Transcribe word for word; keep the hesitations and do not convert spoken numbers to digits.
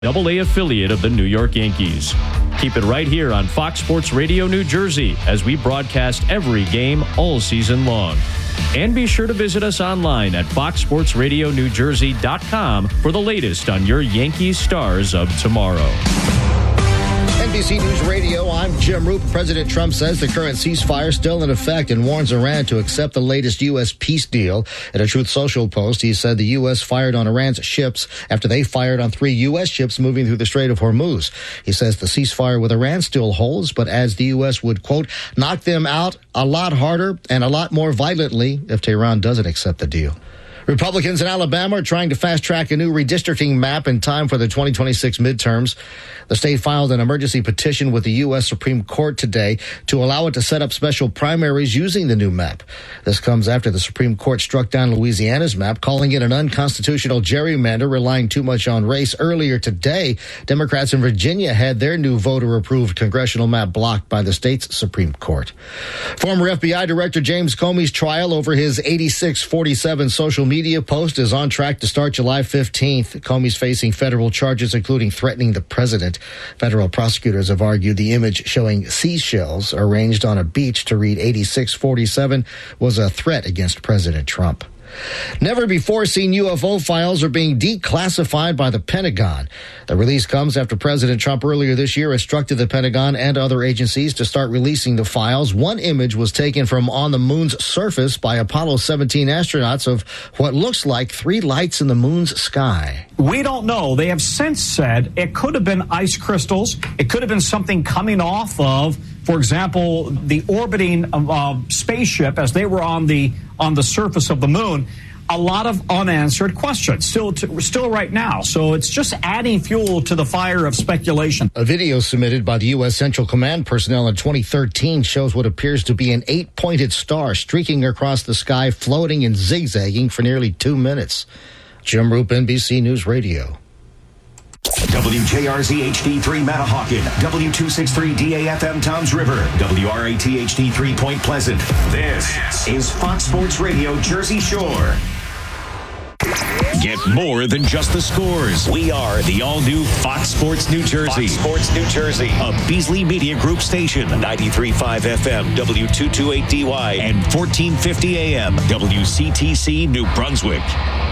double A affiliate of the New York Yankees. Keep it right here on Fox Sports Radio New Jersey as we broadcast every game all season long. And be sure to visit us online at fox sports radio new jersey dot com for the latest on your Yankees stars of tomorrow. N B C News Radio, I'm Jim Roop. President Trump says the current ceasefire still in effect and warns Iran to accept the latest U S peace deal. In a Truth Social post, he said the U S fired on Iran's ships after they fired on three U S ships moving through the Strait of Hormuz. He says the ceasefire with Iran still holds, but adds the U S would, quote, knock them out a lot harder and a lot more violently if Tehran doesn't accept the deal. Republicans in Alabama are trying to fast-track a new redistricting map in time for the twenty twenty-six midterms. The state filed an emergency petition with the U S Supreme Court today to allow it to set up special primaries using the new map. This comes after the Supreme Court struck down Louisiana's map, calling it an unconstitutional gerrymander relying too much on race. Earlier today, Democrats in Virginia had their new voter-approved congressional map blocked by the state's Supreme Court. Former F B I Director James Comey's trial over his eighty-six forty-seven social media post is on track to start July fifteenth. Comey's facing federal charges, including threatening the president. Federal prosecutors have argued the image showing seashells arranged on a beach to read eighty-six forty-seven was a threat against President Trump. Never before seen U F O files are being declassified by the Pentagon. The release comes after President Trump earlier this year instructed the Pentagon and other agencies to start releasing the files. One image was taken from on the moon's surface by Apollo seventeen astronauts of what looks like three lights in the moon's sky. We don't know. They have since said it could have been ice crystals. It could have been something coming off of, for example, the orbiting uh, spaceship as they were on the on the surface of the moon. A lot of unanswered questions still to, still right now. So it's just adding fuel to the fire of speculation. A video submitted by the U S Central Command personnel in twenty thirteen shows what appears to be an eight-pointed star streaking across the sky, floating and zigzagging for nearly two minutes. Jim Roop, N B C News Radio. W J R Z H D three Matahawkin, W two sixty-three D A F M Toms River, W R A T H D three Point Pleasant. This is Fox Sports Radio Jersey Shore. Get more than just the scores. We are the all-new Fox Sports New Jersey. Fox Sports New Jersey, a Beasley Media Group station, ninety-three point five F M, W two twenty-eight D Y, and fourteen fifty A M, W C T C New Brunswick.